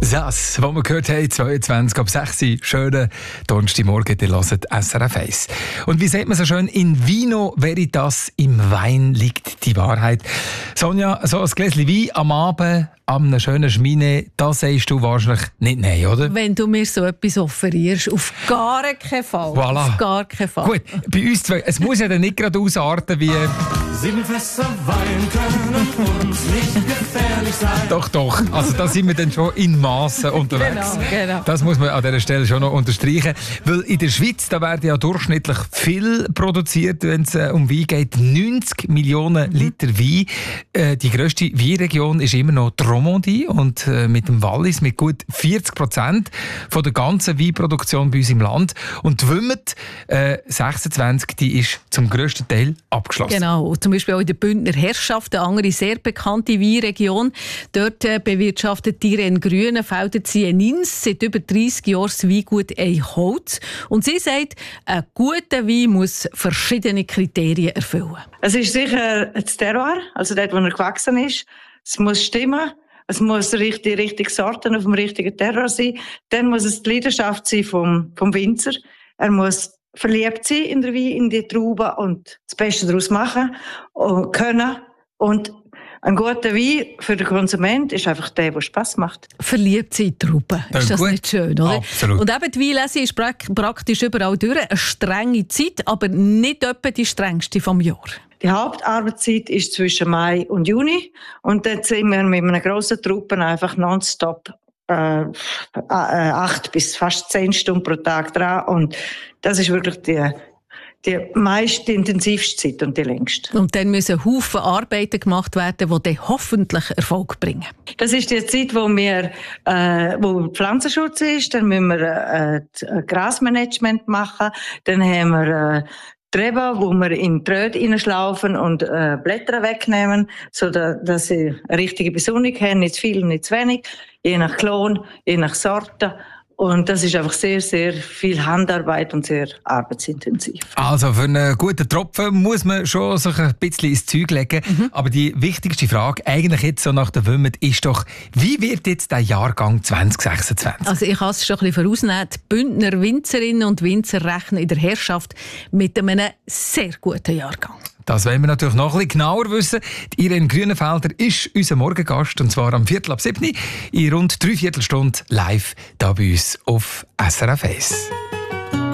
Das, was wir gehört haben, 22 ab 6 Uhr, schönen Donnerstagmorgen, ihr hört SRF 1. Und wie sagt man so schön, in vino veritas, im Wein liegt die Wahrheit. Sonja, so ein Gläschen Wein am Abend, an einem schönen Schmine, das sagst du wahrscheinlich nicht nein, oder? Wenn du mir so etwas offerierst, auf gar keinen Fall. Voilà. Auf gar keinen Fall. Gut, bei uns zwei, es muss ja dann nicht gerade ausarten wie... 7 Fässer Wein können uns nicht gefährlich sein. Doch. Also da sind wir dann schon in Massen unterwegs. Genau. Das muss man an dieser Stelle schon noch unterstreichen. Weil in der Schweiz, da werden ja durchschnittlich viel produziert, wenn es um Wein geht. 90 Millionen Liter Wein. Die grösste Weinregion ist immer noch die Romandie und mit dem Wallis mit gut 40% von der ganzen Weinproduktion bei uns im Land. Und die Wümmet 26, die ist zum grössten Teil abgeschlossen. Genau, zum Beispiel auch in der Bündner Herrschaft, eine andere sehr bekannte Weinregion. Dort bewirtschaftet die Irene Grünenfelder Zienins seit über 30 Jahren das Weingut Eichholz. Und sie sagt, ein guter Wein muss verschiedene Kriterien erfüllen. Es ist sicher das Terroir, also dort, wo er gewachsen ist. Es muss stimmen. Es muss die richtige Sorten auf dem richtigen Terroir sein. Dann muss es die Leidenschaft sein vom Winzer. Er muss verliebt sein in der Wein, in die Trauben und das Beste daraus machen und können. Und ein guter Wein für den Konsument ist einfach der, der Spass macht. Verliebt sein in Trauben. Ist das gut. nicht schön, oder? Absolut. Und eben die Weinlese ist praktisch überall durch. Eine strenge Zeit, aber nicht etwa die strengste vom Jahr. Die Hauptarbeitszeit ist zwischen Mai und Juni. Und dann sind wir mit einer grossen Truppe einfach nonstop 8 bis fast 10 Stunden pro Tag dran. Und das ist wirklich die meist intensivste Zeit und die längste. Und dann müssen Haufen Arbeiten gemacht werden, die dann hoffentlich Erfolg bringen. Das ist die Zeit, wo Pflanzenschutz ist. Dann müssen wir Grasmanagement machen. Dann haben wir Reben, wo wir in die Röhre hineinschlaufen und Blätter wegnehmen, sodass sie eine richtige Besonnung haben, nicht zu viel und nicht zu wenig, je nach Klon, je nach Sorte. Und das ist einfach sehr, sehr viel Handarbeit und sehr arbeitsintensiv. Also für einen guten Tropfen muss man schon sich ein bisschen ins Zeug legen. Aber die wichtigste Frage eigentlich jetzt so nach der Wümmet ist doch, wie wird jetzt der Jahrgang 2026? Also ich kann es schon ein bisschen vorausnehmen. Die Bündner Winzerinnen und Winzer rechnen in der Herrschaft mit einem sehr guten Jahrgang. Das wollen wir natürlich noch ein bisschen genauer wissen. Die Irene Grünenfelder ist unser Morgengast, und zwar am 6:15 in rund 3/4 Stunde live hier bei uns auf SRF 1.